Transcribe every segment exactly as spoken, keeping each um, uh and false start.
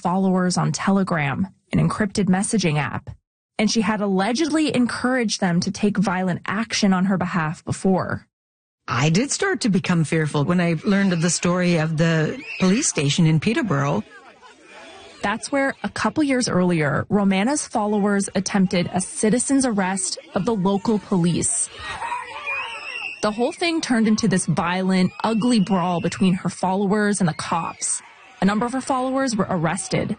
followers on Telegram, an encrypted messaging app, and she had allegedly encouraged them to take violent action on her behalf before. I did start to become fearful when I learned of the story of the police station in Peterborough. That's where, a couple years earlier, Romana's followers attempted a citizen's arrest of the local police. The whole thing turned into this violent, ugly brawl between her followers and the cops. A number of her followers were arrested.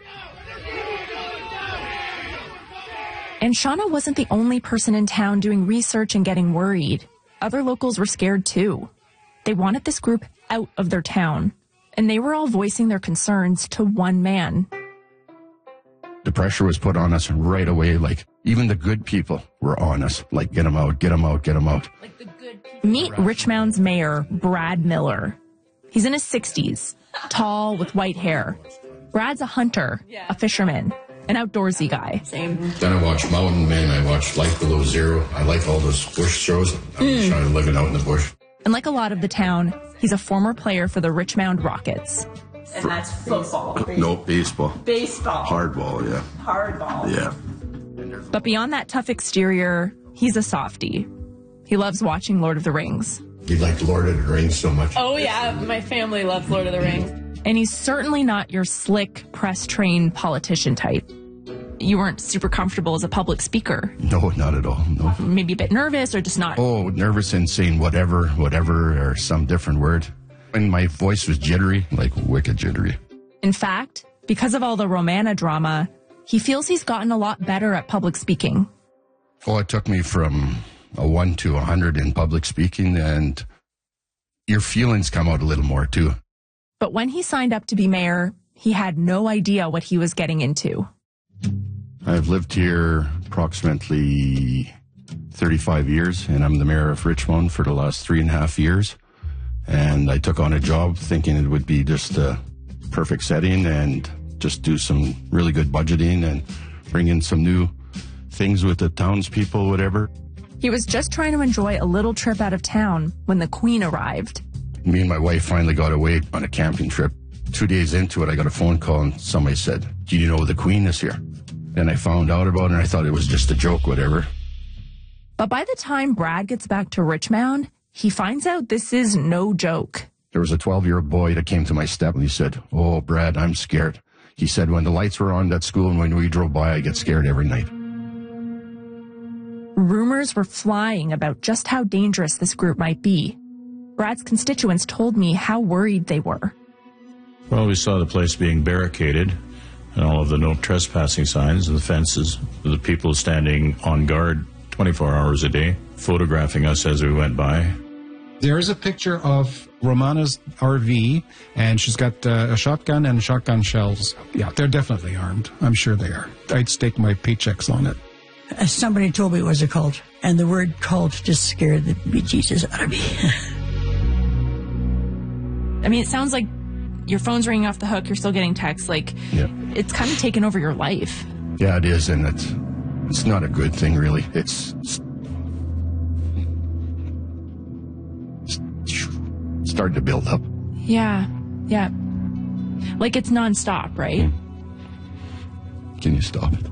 And Shauna wasn't the only person in town doing research and getting worried. Other locals were scared too. They wanted this group out of their town, and they were all voicing their concerns to one man. The pressure was put on us right away. Like, even the good people were on us. Like, get them out, get them out, get them out. Like the good people. Meet Richmond's mayor, Brad Miller. He's in his sixties, tall with white hair. Brad's a hunter, a fisherman, an outdoorsy guy. Same. Then I watched Mountain Men, I watched Life Below Zero. I like all those bush shows. I'm mm. trying to living out in the bush. And like a lot of the town, he's a former player for the Richmond Rockets. And that's football. Baseball. No, baseball. Baseball. Hardball, yeah. Hardball. Yeah. But beyond that tough exterior, he's a softie. He loves watching Lord of the Rings. You like Lord of the Rings so much? Oh, yeah. My family loves Lord of the Rings. And he's certainly not your slick, press-trained politician type. You weren't super comfortable as a public speaker. No, not at all, no. Maybe a bit nervous or just not? Oh, nervous and saying whatever, whatever, or some different word. And my voice was jittery, like wicked jittery. In fact, because of all the Romana drama, he feels he's gotten a lot better at public speaking. Oh, it took me from a one to a hundred in public speaking, and your feelings come out a little more too. But when he signed up to be mayor, he had no idea what he was getting into. I've lived here approximately thirty-five years, and I'm the mayor of Richmond for the last three and a half years. And I took on a job thinking it would be just a perfect setting and just do some really good budgeting and bring in some new things with the townspeople, whatever. He was just trying to enjoy a little trip out of town when the Queen arrived. Me and my wife finally got away on a camping trip. Two days into it, I got a phone call and somebody said, "Do you know the Queen is here?" Then I found out about it and I thought it was just a joke, whatever. But by the time Brad gets back to Richmond, he finds out this is no joke. There was a twelve-year-old boy that came to my step and he said, "Oh, Brad, I'm scared." He said, "When the lights were on at school and when we drove by, I get scared every night." Rumors were flying about just how dangerous this group might be. Brad's constituents told me how worried they were. Well, we saw the place being barricaded and all of the no trespassing signs and the fences, with the people standing on guard twenty-four hours a day, photographing us as we went by. There is a picture of Romana's R V, and she's got uh, a shotgun and shotgun shells. Yeah, they're definitely armed. I'm sure they are. I'd stake my paychecks on it. Uh, somebody told me it was a cult, and the word cult just scared the bejesus out of me. I mean, it sounds like your phone's ringing off the hook, you're still getting texts, like, yeah. It's kind of taken over your life. Yeah, it is, and it's, it's not a good thing, really. It's... it's starting to build up. Yeah, yeah. Like it's nonstop, right? Mm. Can you stop it?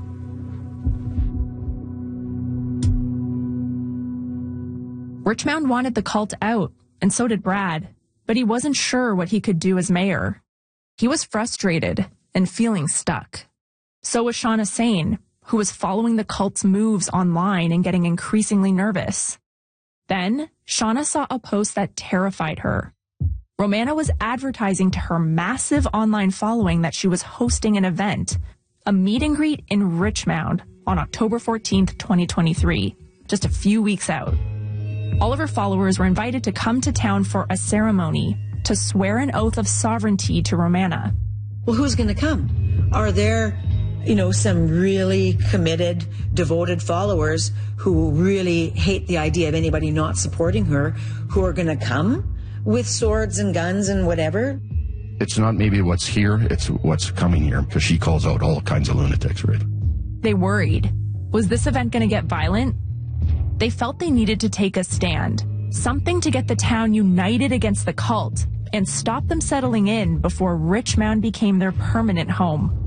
Richmond wanted the cult out, and so did Brad, but he wasn't sure what he could do as mayor. He was frustrated and feeling stuck. So was Shauna Sane, who was following the cult's moves online and getting increasingly nervous. Then, Shauna saw a post that terrified her. Romana was advertising to her massive online following that she was hosting an event, a meet and greet in Richmond on October fourteenth, twenty twenty-three, just a few weeks out. All of her followers were invited to come to town for a ceremony to swear an oath of sovereignty to Romana. Well, who's going to come? Are there, you know, some really committed, devoted followers who really hate the idea of anybody not supporting her, who are going to come with swords and guns and whatever? It's not maybe what's here, it's what's coming here, because she calls out all kinds of lunatics, right? They worried. Was this event going to get violent? They felt they needed to take a stand, something to get the town united against the cult and stop them settling in before Richmond became their permanent home.